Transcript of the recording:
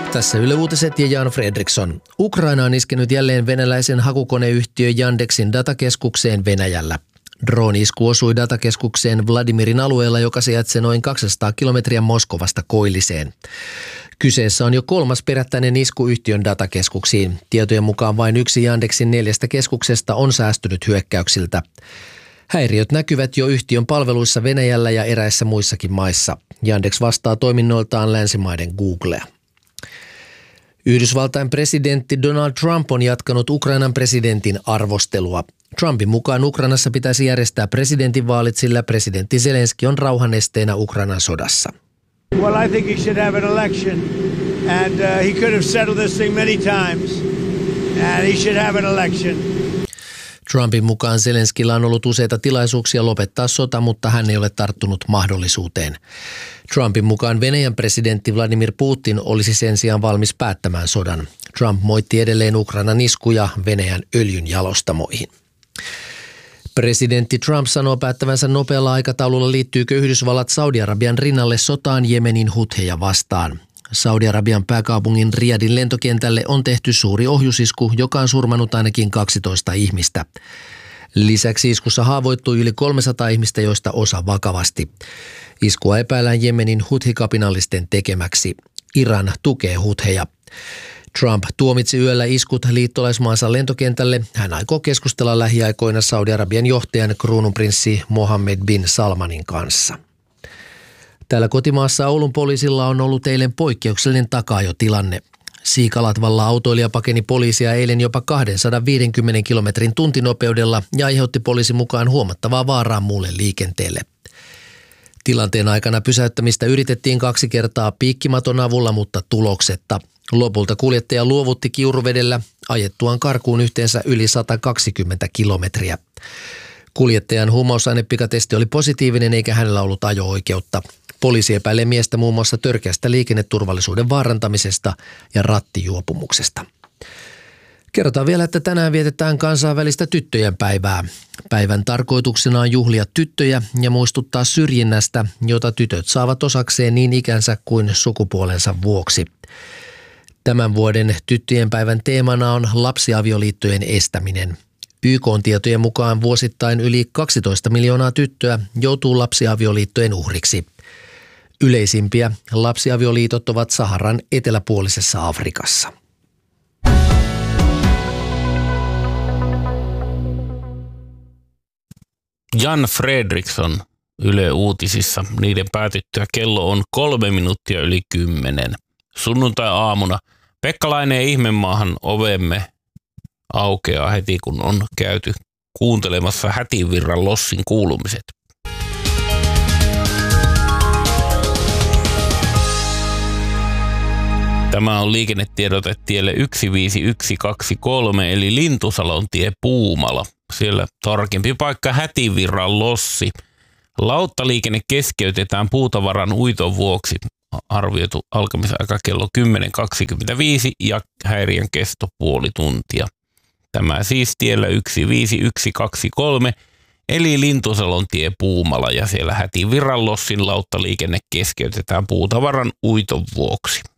Tässä Yle Uutiset ja Jan Fredriksson. Ukraina on iskenyt jälleen venäläisen hakukoneyhtiö Yandexin datakeskukseen Venäjällä. Drone-isku osui datakeskukseen Vladimirin alueella, joka sijaitsee noin 200 kilometriä Moskovasta koilliseen. Kyseessä on jo 3. perättäinen isku yhtiön datakeskuksiin. Tietojen mukaan vain yksi Yandexin 4 keskuksesta on säästynyt hyökkäyksiltä. Häiriöt näkyvät jo yhtiön palveluissa Venäjällä ja eräissä muissakin maissa. Yandex vastaa toiminnoiltaan länsimaiden Googlea. Yhdysvaltain presidentti Donald Trump on jatkanut Ukrainan presidentin arvostelua. Trumpin mukaan Ukrainassa pitäisi järjestää presidentinvaalit, sillä presidentti Zelenski on rauhan esteenä Ukrainan sodassa. Well, I think he should have an election and he could have settled this thing many times and he should have an election. Trumpin mukaan Zelenskillä on ollut useita tilaisuuksia lopettaa sota, mutta hän ei ole tarttunut mahdollisuuteen. Trumpin mukaan Venäjän presidentti Vladimir Putin olisi sen sijaan valmis päättämään sodan. Trump moitti edelleen Ukrainan iskuja Venäjän öljynjalostamoihin. Presidentti Trump sanoo päättävänsä nopealla aikataululla, liittyykö Yhdysvallat Saudi-Arabian rinnalle sotaan Jemenin hutheja vastaan. Saudi-Arabian pääkaupungin Riyadin lentokentälle on tehty suuri ohjusisku, joka on surmannut ainakin 12 ihmistä. Lisäksi iskussa haavoittui yli 300 ihmistä, joista osa vakavasti. Iskua epäillään Jemenin huthi-kapinallisten tekemäksi. Iran tukee hutheja. Trump tuomitsi yöllä iskut liittolaismaansa lentokentälle. Hän aikoo keskustella lähiaikoina Saudi-Arabian johtajan kruununprinssi Mohammed bin Salmanin kanssa. Täällä kotimaassa Oulun poliisilla on ollut eilen poikkeuksellinen takaajotilanne. Siikalatvalla autoilija pakeni poliisia eilen jopa 250 kilometrin tuntinopeudella ja aiheutti poliisin mukaan huomattavaa vaaraa muulle liikenteelle. Tilanteen aikana pysäyttämistä yritettiin 2 kertaa piikkimaton avulla, mutta tuloksetta. Lopulta kuljettaja luovutti Kiuruvedellä ajettuaan karkuun yhteensä yli 120 kilometriä. Kuljettajan huumausainepikatesti oli positiivinen eikä hänellä ollut ajo-oikeutta. Poliisi epäilee miestä muun muassa törkeästä liikenneturvallisuuden vaarantamisesta ja rattijuopumuksesta. Kerrotaan vielä, että tänään vietetään kansainvälistä tyttöjen päivää. Päivän tarkoituksena on juhlia tyttöjä ja muistuttaa syrjinnästä, jota tytöt saavat osakseen niin ikänsä kuin sukupuolensa vuoksi. Tämän vuoden tyttöjen päivän teemana on lapsiavioliittojen estäminen. YK:n-tietojen mukaan vuosittain yli 12 miljoonaa tyttöä joutuu lapsiavioliittojen uhriksi. Yleisimpiä lapsiavioliitot ovat Saharan eteläpuolisessa Afrikassa. Jan Fredriksson Yle Uutisissa. Niiden päätyttyä kello on 3 minuuttia yli 10. Sunnuntai-aamuna Pekka Laineen Ihmemaahan ovemme aukeaa heti, kun on käyty kuuntelemassa Hätivirran Lossin kuulumiset. Tämä on liikennetiedote tielle 15123 eli Lintusalontie Puumala. Siellä tarkempi paikka Hätivirran Lossi. Lauttaliikenne keskeytetään puutavaran uiton vuoksi. Arvioitu alkamisaika kello 10.25 ja häiriön kesto puoli tuntia. Tämä siis tiellä 15123 eli Lintusalontie Puumala ja siellä Hätivirran Lossin lauttaliikenne keskeytetään puutavaran uiton vuoksi.